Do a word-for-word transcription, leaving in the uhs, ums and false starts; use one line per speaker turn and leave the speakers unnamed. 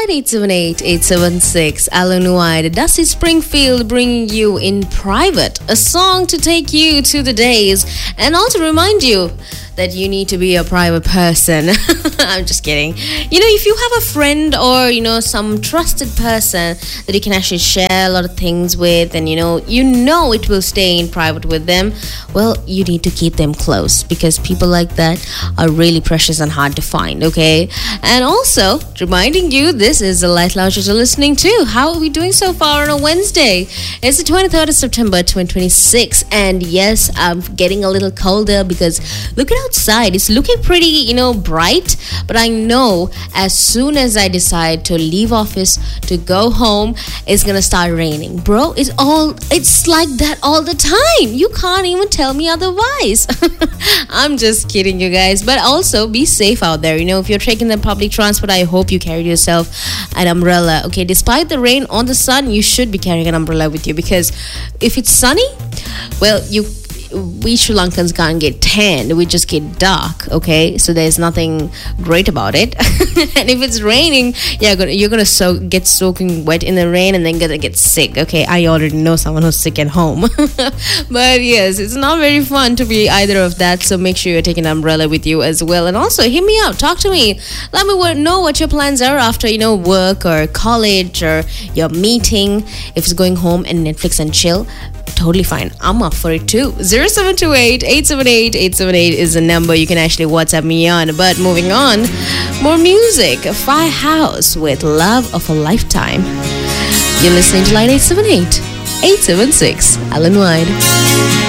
eight seven eight, eight seven six. Alan White, Dusty Springfield bringing you in private. A song to take you to the days and also remind you that you need to be a private person. I'm just kidding. You know, if you have a friend or, you know, some trusted person that you can actually share a lot of things with and, you know, you know it will stay in private with them, well, you need to keep them close because people like that are really precious and hard to find, okay? And also, reminding you, this is the Light Lounge you're listening to. How are we doing so far on a Wednesday? It's the twenty-third of September, twenty twenty-six. And yes, I'm getting a little colder because look at outside. It's looking pretty, you know, bright. But I know as soon as I decide to leave office to go home, it's gonna start raining. Bro, it's all it's like that all the time. You can't even tell me otherwise. I'm just kidding, you guys. But also be safe out there. You know, if you're taking the public transport, I hope you carry yourself an umbrella. Okay, despite the rain or the sun, you should be carrying an umbrella with you because if it's sunny, well, you we Sri Lankans can't get tanned, we just get dark, okay? So there's nothing great about it. And if it's raining, yeah, you're gonna so get soaking wet in the rain and then gonna get sick, okay? I already know someone who's sick at home. But yes, it's not very fun to be either of that, so make sure you're taking an umbrella with you as well. And also, hit me up, talk to me, let me know what your plans are after, you know, work or college or your meeting. If it's going home and Netflix and chill, totally fine. I'm up for it too. zero seven two eight, eight seven eight, eight seven eight is the number you can actually WhatsApp me on. But moving on, more music. Firehouse with Love of a Lifetime. You're listening to Line eight seven eight, eight seven six. Alan White.